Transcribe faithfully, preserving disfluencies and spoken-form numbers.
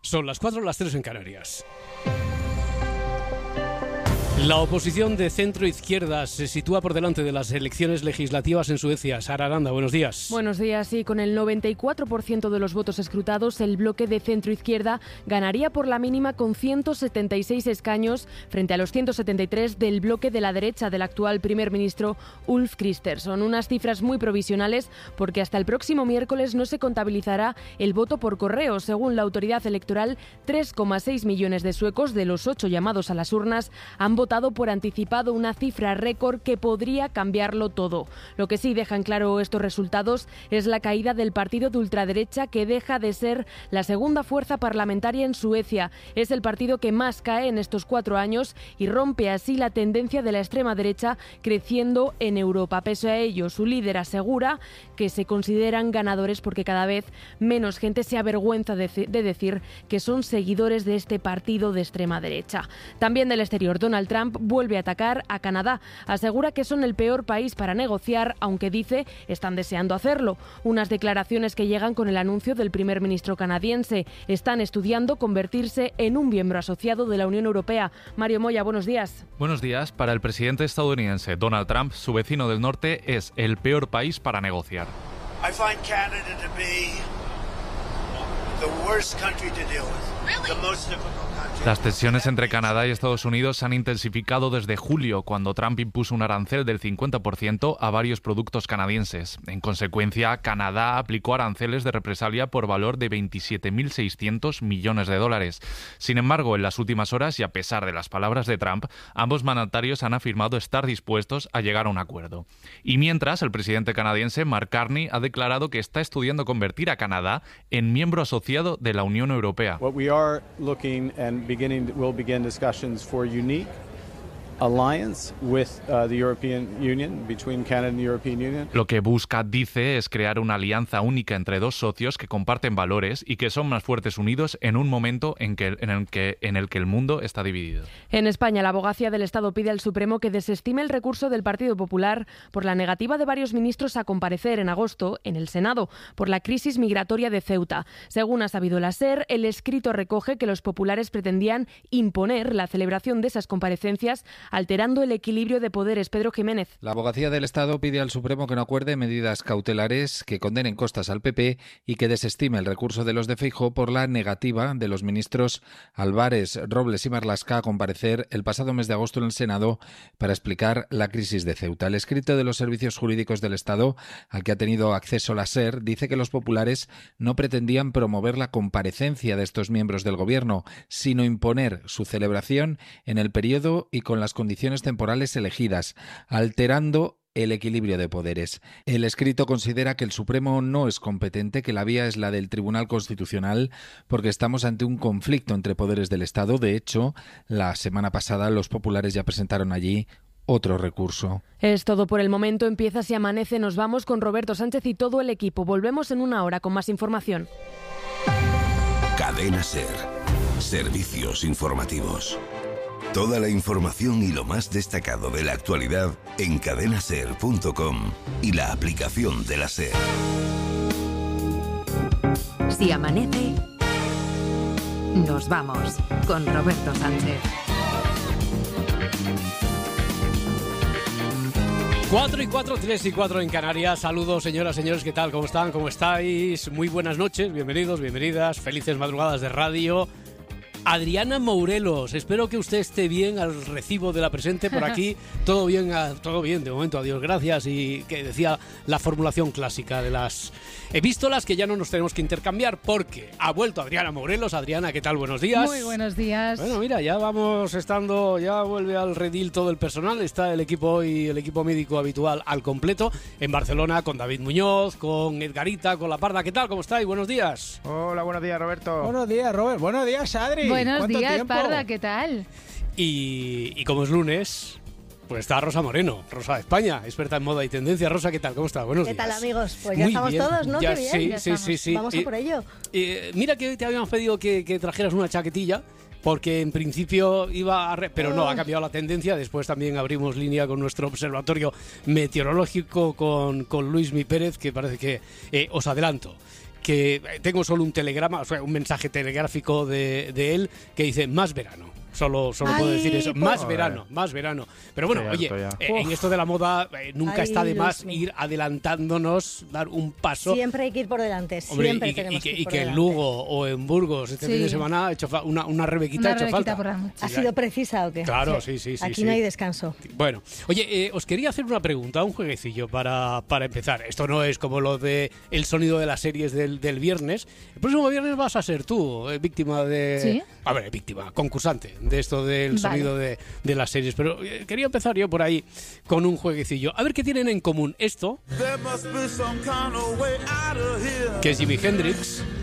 Son las cuatro, las tres en Canarias. La oposición de centro-izquierda se sitúa por delante de las elecciones legislativas en Suecia. Sara Aranda, buenos días. Buenos días. Sí, con el noventa y cuatro por ciento de los votos escrutados, el bloque de centro-izquierda ganaría por la mínima con ciento setenta y seis escaños frente a los ciento setenta y tres del bloque de la derecha del actual primer ministro Ulf Kristersson. Unas cifras muy provisionales porque hasta el próximo miércoles no se contabilizará el voto por correo. Según la autoridad electoral, tres coma seis millones de suecos de los ocho llamados a las urnas han votado por anticipado, una cifra récord que podría cambiarlo todo. Lo que sí dejan claro estos resultados es la caída del partido de ultraderecha, que deja de ser la segunda fuerza parlamentaria en Suecia. Es el partido que más cae en estos cuatro años y rompe así la tendencia de la extrema derecha creciendo en Europa. Pese a ello, su líder asegura que se consideran ganadores porque cada vez menos gente se avergüenza de, de decir que son seguidores de este partido de extrema derecha. También del exterior, Donald Trump vuelve a atacar a Canadá. Asegura que son el peor país para negociar, aunque dice están deseando hacerlo. Unas declaraciones que llegan con el anuncio del primer ministro canadiense. Están estudiando convertirse en un miembro asociado de la Unión Europea. Mario Moya, buenos días. Buenos días. Para el presidente estadounidense Donald Trump, su vecino del norte es el peor país para negociar. I find Canada to be the worst country to deal with. Really? The most difficult country. Las tensiones entre Canadá y Estados Unidos se han intensificado desde julio, cuando Trump impuso un arancel del cincuenta por ciento a varios productos canadienses. En consecuencia, Canadá aplicó aranceles de represalia por valor de veintisiete mil seiscientos millones de dólares. Sin embargo, en las últimas horas, y a pesar de las palabras de Trump, ambos mandatarios han afirmado estar dispuestos a llegar a un acuerdo. Y mientras, el presidente canadiense Mark Carney ha declarado que está estudiando convertir a Canadá en miembro asociado de la Unión Europea. What we are looking and beginning will begin discussions for unique alliance with uh, the European Union, between Canada and the European Union. Lo que busca, dice, es crear una alianza única entre dos socios que comparten valores y que son más fuertes unidos en un momento en, que, en, el que, en el que el mundo está dividido. En España, la Abogacía del Estado pide al Supremo que desestime el recurso del Partido Popular por la negativa de varios ministros a comparecer en agosto en el Senado por la crisis migratoria de Ceuta. Según ha sabido la SER, el escrito recoge que los populares pretendían imponer la celebración de esas comparecencias alterando el equilibrio de poderes. Pedro Jiménez. La Abogacía del Estado pide al Supremo que no acuerde medidas cautelares que condenen costas al P P y que desestime el recurso de los de Feijóo por la negativa de los ministros Álvarez, Robles y Marlaska a comparecer el pasado mes de agosto en el Senado para explicar la crisis de Ceuta. El escrito de los servicios jurídicos del Estado, al que ha tenido acceso la SER, dice que los populares no pretendían promover la comparecencia de estos miembros del Gobierno, sino imponer su celebración en el periodo y con las condiciones temporales elegidas, alterando el equilibrio de poderes. El escrito considera que el Supremo no es competente, que la vía es la del Tribunal Constitucional, porque estamos ante un conflicto entre poderes del Estado. De hecho, la semana pasada los populares ya presentaron allí otro recurso. Es todo por el momento. Empieza Si Amanece. Nos vamos con Roberto Sánchez y todo el equipo. Volvemos en una hora con más información. Cadena SER. Servicios informativos. Toda la información y lo más destacado de la actualidad en cadena ser punto com y la aplicación de la SER. Si amanece, nos vamos con Roberto Sánchez. Cuatro y cuatro, tres y cuatro en Canarias. Saludos, señoras, señores, ¿qué tal? ¿Cómo están? ¿Cómo estáis? Muy buenas noches, bienvenidos, bienvenidas, felices madrugadas de radio. Adriana Mourelos, espero que usted esté bien al recibo de la presente por aquí. Todo bien, todo bien, de momento, adiós, gracias. Y que decía la formulación clásica de las epístolas, que ya no nos tenemos que intercambiar porque ha vuelto Adriana Mourelos. Adriana, ¿qué tal? Buenos días. Muy buenos días. Bueno, mira, ya vamos estando, ya vuelve al redil todo el personal. Está el equipo hoy, el equipo médico habitual al completo en Barcelona, con David Muñoz, con Edgarita, con La Parda. ¿Qué tal? ¿Cómo estáis? Buenos días. Hola, buenos días, Roberto. Buenos días, Robert. Buenos días, Adri. Buenos días, tiempo? Parda, ¿qué tal? Y, y como es lunes, pues está Rosa Moreno, Rosa de España, experta en moda y tendencia. Rosa, ¿qué tal? ¿Cómo estás? Buenos ¿Qué días. tal, amigos? Pues ya Muy estamos bien. todos, ¿no? Ya, Qué bien, sí, ya sí, sí, sí. Vamos a y, por ello. Eh, mira que te habíamos pedido que, que trajeras una chaquetilla, porque en principio iba a... Re- pero no, ha cambiado la tendencia. Después también abrimos línea con nuestro observatorio meteorológico, con, con Luis Mi Pérez, que parece que... Eh, os adelanto que tengo solo un telegrama, o sea, un mensaje telegráfico de, de él que dice más verano. Solo, solo puedo decir eso. Más verano, más verano. Pero bueno, Estoy oye, harto eh, en esto de la moda eh, nunca Ay, está de más Dios ir adelantándonos, dar un paso. Siempre hay que ir por delante, Hombre, siempre y, que- tenemos y que, que ir y por que en delante. Lugo o en Burgos este Sí. fin de semana ha hecho fa- una, una rebequita Una ha hecho rebequita falta. por la noche. ¿Ha sido precisa o qué? Claro, sí, sí, sí, Aquí sí. no hay descanso. Bueno, oye, eh, os quería hacer una pregunta, un jueguecillo para, para empezar. Esto no es como lo de el sonido de las series del, del viernes. El próximo viernes vas a ser tú, eh, víctima de... ¿Sí? A ver, víctima, concursante de esto del Vale. sonido de, de las series. Pero eh, quería empezar yo por ahí con un jueguecillo. A ver qué tienen en común esto, que es Jimi Hendrix,